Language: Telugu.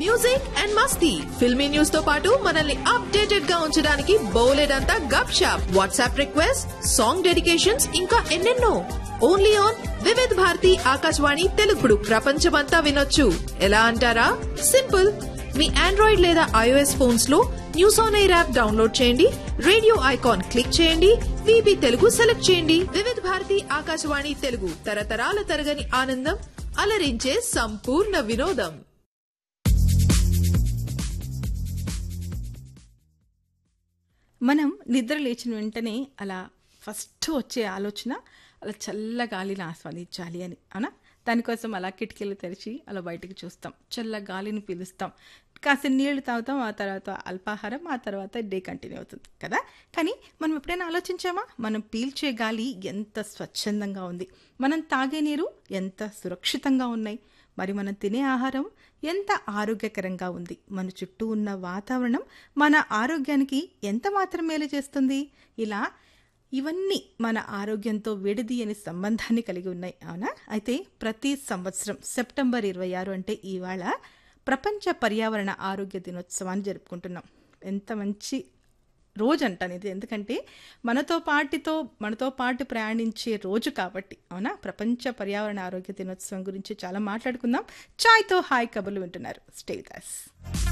Music and Masti filmy news తో పాటు మనల్ని అప్డేటెడ్ గా ఉంచడానికి బోలెడంతా గప్ shop WhatsApp request song dedications ఇంకా ఎన్నెన్నో ఓన్లీ ఆన్ వివిధ్ భారతి ఆకాశవాణి తెలుగుడు ప్రపంచమంతా వినొచ్చు ఎలా అంటారా సింపుల్ మీ ఆండ్రాయిడ్ లేదా ఐఓఎస్ ఫోన్స్ లో news on air app download చేయండి రేడియో ఐకాన్ క్లిక్ చేయండి విబి తెలుగు సెలెక్ట్ చేయండి వివిధ భారతి ఆకాశవాణి తెలుగు తరతరాల తరగని ఆనందం అలరించే సంపూర్ణ వినోదం. మనం నిద్ర లేచిన వెంటనే అలా ఫస్ట్ వచ్చే ఆలోచన అలా చల్ల గాలిని ఆస్వాదించాలి అని అవునా. దానికోసం అలా కిటికీలు తెరిచి అలా బయటకు చూస్తాం, చల్ల గాలిని పీలుస్తాం, కాస్త నీళ్లు తాగుతాం, ఆ తర్వాత అల్పాహారం, ఆ తర్వాత డే కంటిన్యూ అవుతుంది కదా. కానీ మనం ఎప్పుడైనా ఆలోచించామా మనం పీల్చే గాలి ఎంత స్వచ్ఛందంగా ఉంది, మనం తాగే నీరు ఎంత సురక్షితంగా ఉన్నాయి, మరి మనం తినే ఆహారం ఎంత ఆరోగ్యకరంగా ఉంది, మన చుట్టూ ఉన్న వాతావరణం మన ఆరోగ్యానికి ఎంత మాత్రం మేలు చేస్తుంది. ఇలా ఇవన్నీ మన ఆరోగ్యంతో విడదీయని సంబంధాన్ని కలిగి ఉన్నాయి అవునా. అయితే ప్రతి సంవత్సరం సెప్టెంబర్ 26 అంటే ఇవాళ ప్రపంచ పర్యావరణ ఆరోగ్య దినోత్సవాన్ని జరుపుకుంటున్నాం. ఎంత మంచి రోజు అంటాను ఇది, ఎందుకంటే మనతో పాటు ప్రయాణించే రోజు కాబట్టి అవునా. ప్రపంచ పర్యావరణ ఆరోగ్య దినోత్సవం గురించి చాలా మాట్లాడుకుందాం. చాయ్తో హాయ్ కబుర్లు వింటున్నారు. Stay with us.